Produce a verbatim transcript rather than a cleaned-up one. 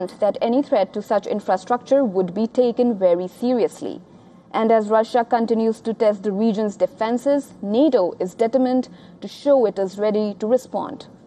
that any threat to such infrastructure would be taken very seriously. And as Russia continues to test the region's defenses, NATO is determined to show it is ready to respond.